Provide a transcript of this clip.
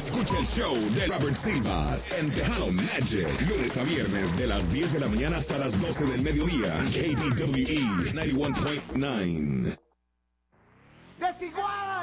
Escucha el show de Robert Silvas en Tejano Magic. Lunes a viernes de las 10 de la mañana hasta las 12 del mediodía. KBWE 91.9. ¡Desigual!